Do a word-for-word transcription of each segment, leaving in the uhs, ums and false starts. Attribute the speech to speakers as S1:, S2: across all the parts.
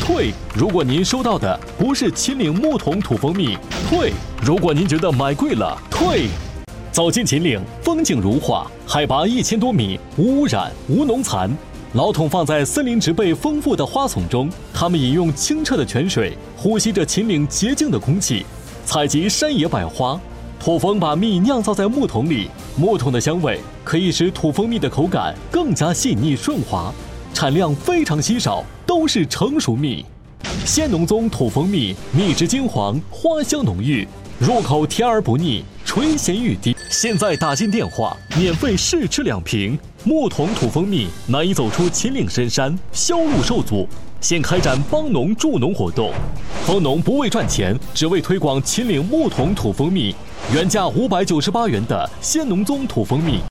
S1: 退；如果您收到的不是秦岭木桶土蜂蜜，退；如果您觉得买贵了，退。走进秦岭，风景如画，海拔一千多米，无污染、无农残。老桶放在森林植被丰富的花丛中，它们饮用清澈的泉水，呼吸着秦岭洁净的空气，采集山野百花。土蜂把蜜酿造在木桶里，木桶的香味可以使土蜂蜜的口感更加细腻顺滑，产量非常稀少，都是成熟蜜。仙农宗土蜂蜜，蜜质金黄，花香浓郁，入口甜而不腻，垂涎欲滴。现在打进电话，免费试吃两瓶木桶土蜂蜜，难以走出秦岭深山，销路受阻。现开展帮农助农活动，蜂农不为赚钱，只为推广秦岭木桶土蜂蜜。原价五百九十八元的仙农宗土蜂蜜，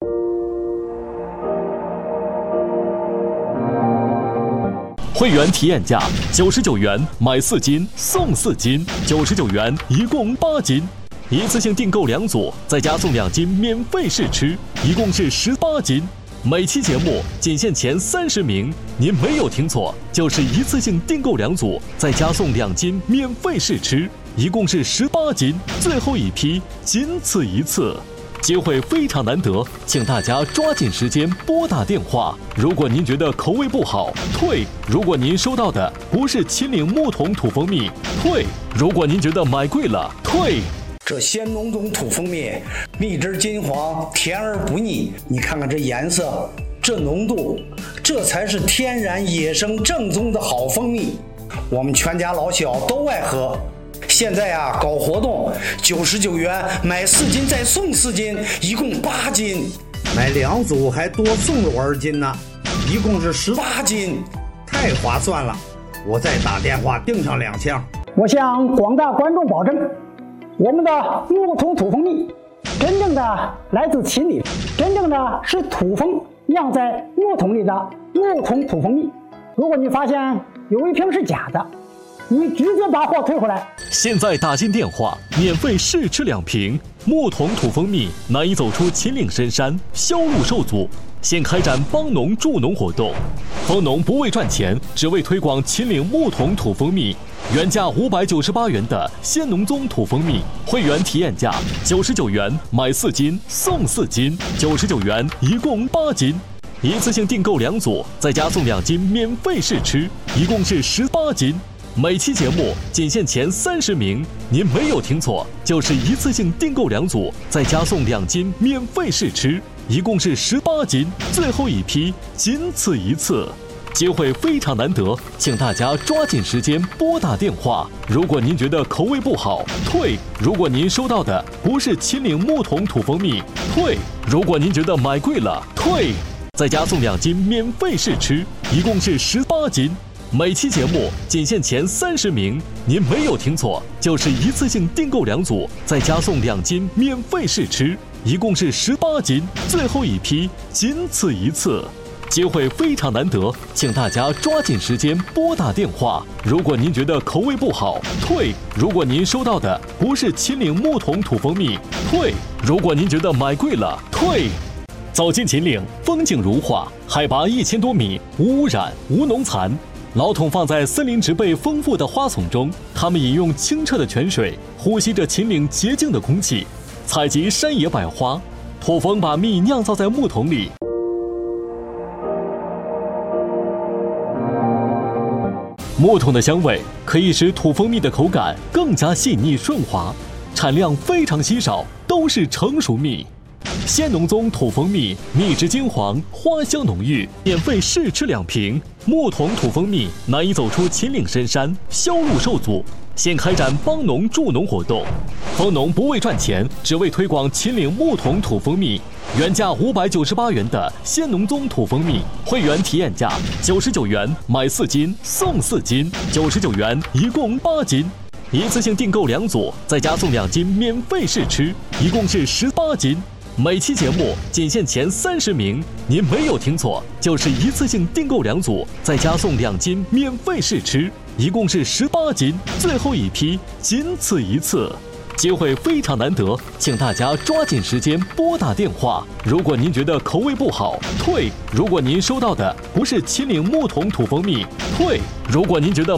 S1: 会员体验价九十九元买四斤送四斤，九十九元一共八斤，一次性订购两组，再加送两斤免费试吃，一共是十八斤。每期节目仅限前三十名，您没有听错，就是一次性订购两组，再加送两斤免费试吃，一共是十八斤，最后一批仅此一次，机会非常难得，请大家抓紧时间拨打电话。如果您觉得口味不好，退；如果您收到的不是秦岭木桶土蜂蜜，退；如果您觉得买贵了，退。
S2: 这仙农宗土蜂蜜，蜜汁金黄，甜而不腻。你看看这颜色，这浓度，这才是天然野生正宗的好蜂蜜。我们全家老小都爱喝。现在啊，搞活动，九十九元买四斤再送四斤，一共八斤。
S3: 买两组还多送了我二斤呢，一共是十
S2: 八斤，
S3: 太划算了。我再打电话订上两箱。
S4: 我向广大观众保证，我们的木桶土蜂蜜真正的来自秦岭，真正的是土蜂酿在木桶里的木桶土蜂蜜。如果你发现有一瓶是假的，你直接把货退回来。
S1: 现在打进电话，免费试吃两瓶木桶土蜂蜜，难以走出秦岭深山，销路受阻。现开展帮农助农活动，蜂农不为赚钱，只为推广秦岭木桶土蜂蜜。原价五百九十八元的仙农宗土蜂蜜，会员体验价九十九元买四斤送四斤，九十九元一共八斤，一次性订购两组，再加送两斤免费试吃，一共是十八斤。每期节目仅限前三十名，您没有听错，就是一次性订购两组，再加送两斤免费试吃，一共是十八斤，最后一批仅此一次，机会非常难得，请大家抓紧时间拨打电话。如果您觉得口味不好，退；如果您收到的不是秦岭木桶土蜂蜜，退；如果您觉得买贵了，退。再加送两斤免费试吃，一共是十八斤。每期节目仅限前三十名，您没有听错，就是一次性订购两组，再加送两斤免费试吃，一共是十八斤，最后一批仅此一次，机会非常难得，请大家抓紧时间拨打电话。如果您觉得口味不好，退；如果您收到的不是秦岭木桶土蜂蜜，退；如果您觉得买贵了，退。走进秦岭，风景如画，海拔一千多米，无污染、无农残。老桶放在森林植被丰富的花丛中，它们饮用清澈的泉水，呼吸着秦岭洁净的空气，采集山野百花。土蜂把蜜酿造在木桶里，木桶的香味可以使土蜂蜜的口感更加细腻顺滑，产量非常稀少，都是成熟蜜。仙农宗土蜂蜜，蜜质金黄，花香浓郁，免费试吃两瓶。木桶土蜂蜜难以走出秦岭深山，销路受阻。现开展帮农助农活动，蜂农不为赚钱，只为推广秦岭木桶土蜂蜜。原价五百九十八元的仙农宗土蜂蜜，会员体验价九十九元买四斤送四斤，九十九元一共八斤。一次性订购两组，再加送两斤免费试吃，一共是十八斤。每期节目仅限前三十名，您没有听错，就是一次性订购两组，再加送两斤免费试吃，一共是十八斤，最后一批仅此一次，机会非常难得，请大家抓紧时间拨打电话。如果您觉得口味不好，退；如果您收到的不是秦岭木桶土蜂蜜，退；如果您觉得